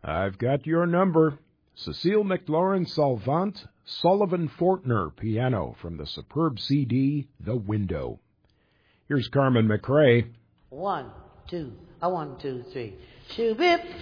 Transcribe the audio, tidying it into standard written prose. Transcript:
I've got your number. Cecile McLaurin Salvant, Sullivan Fortner, piano from the superb CD, The Window. Here's Carmen McRae. 1, 2, 1, 2, 3. Shoo-bip,